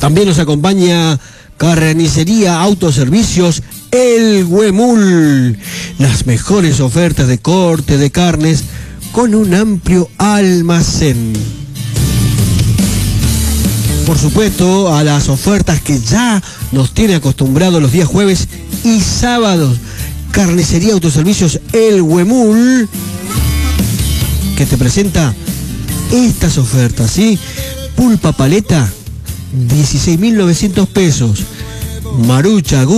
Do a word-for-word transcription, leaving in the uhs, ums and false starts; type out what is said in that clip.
También nos acompaña Carnicería Autoservicios El Huemul. Las mejores ofertas de corte de carnes con un amplio almacén. Por supuesto, a las ofertas que ya nos tiene acostumbrados los días jueves y sábados. Carnicería Autoservicios El Huemul, que te presenta estas ofertas, ¿sí? Pulpa paleta, dieciséis mil novecientos pesos. Marucha